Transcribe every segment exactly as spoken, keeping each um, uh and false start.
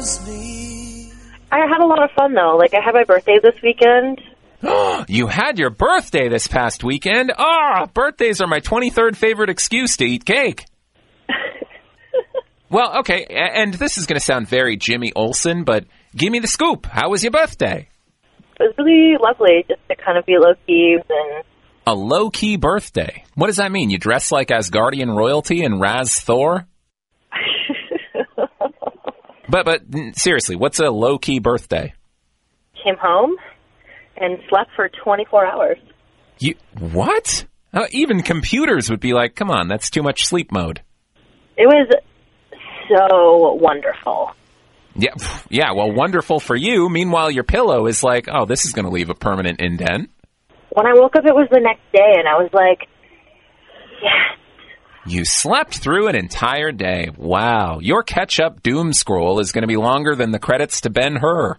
I had a lot of fun, though. Like, I had my birthday this weekend. You had your birthday this past weekend? Ah, birthdays are my twenty-third favorite excuse to eat cake. Well, okay, and this is going to sound very Jimmy Olsen, but give me the scoop. How was your birthday? It was really lovely just to kind of be low-key and... A low-key birthday? What does that mean? You dress like Asgardian royalty and Raz Thor? but but seriously, what's a low-key birthday? Came home and slept for twenty-four hours. You what? Uh, even computers would be like, come on, that's too much sleep mode. It was so wonderful. Yeah, yeah. Well, wonderful for you. Meanwhile, your pillow is like, oh, this is going to leave a permanent indent. When I woke up, it was the next day, and I was like, yes. You slept through an entire day. Wow. Your catch-up doom scroll is going to be longer than the credits to Ben-Hur.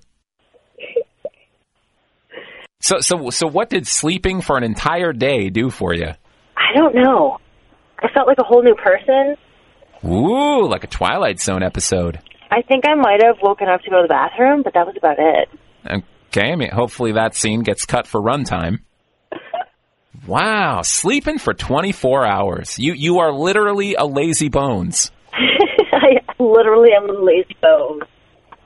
so, so, so, what did sleeping for an entire day do for you? I don't know. I felt like a whole new person. Ooh, like a Twilight Zone episode. I think I might have woken up to go to the bathroom, but that was about it. Okay, I mean, hopefully that scene gets cut for runtime. Wow, sleeping for twenty-four hours. You you are literally a lazy bones. I literally am a lazy bones.